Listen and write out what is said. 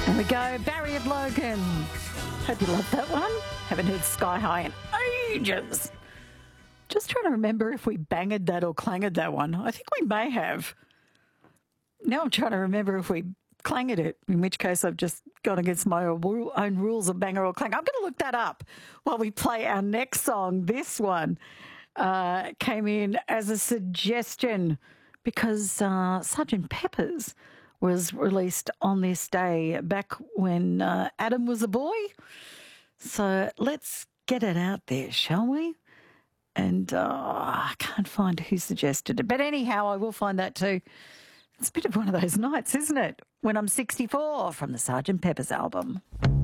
We go, Barry of Logan. Hope you love that one. Haven't heard Sky High in ages. Just trying to remember if we banged that or clanged that one. I think we may have. Now I'm trying to remember if we clanged it, in which case I've just gone against my own rules of banger or clang. I'm going to look that up while we play our next song. This one came in as a suggestion because Sgt. Pepper's was released on this day back when Adam was a boy. So let's get it out there, shall we? And I can't find who suggested it. But anyhow, I will find that too. It's a bit of one of those nights, isn't it? When I'm 64 from the Sgt. Pepper's album.